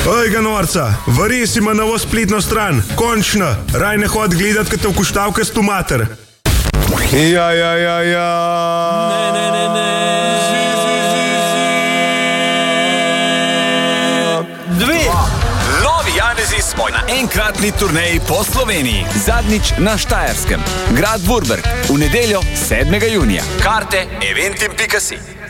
Oj, ga norca, varis ima novo spletno stran. Končno, raj ne hod gledat, kad te v kuštavkastu mater. Ja. Dve. Novi Janezi smo na enkratni turneji po Sloveniji. Zadnjič na Štajerskem. Grad Vurberk. V nedeljo 7. junija. Karte eventim.si.